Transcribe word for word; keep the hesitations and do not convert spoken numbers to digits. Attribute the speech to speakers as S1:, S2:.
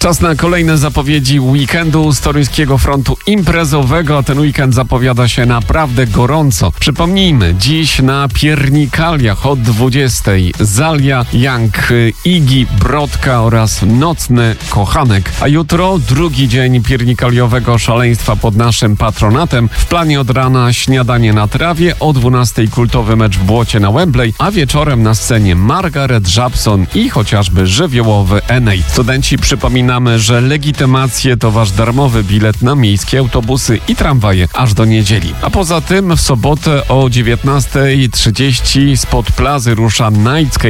S1: Czas na kolejne zapowiedzi weekendu z toruńskiego frontu imprezowego, a ten weekend zapowiada się naprawdę gorąco. Przypomnijmy, dziś na Piernikaliach od dwudziestej Zalia, Young, Iggy, Brodka oraz Nocny Kochanek. A jutro drugi dzień piernikaliowego szaleństwa pod naszym patronatem. W planie od rana śniadanie na trawie, o dwunastej kultowy mecz w błocie na Wembley, a wieczorem na scenie Margaret Żabson i chociażby żywiołowy Enej. Studenci, przypominamy, że legitymacje to wasz darmowy bilet na miejskie autobusy i tramwaje aż do niedzieli. A poza tym w sobotę o dziewiętnastej trzydzieści spod plazy rusza Night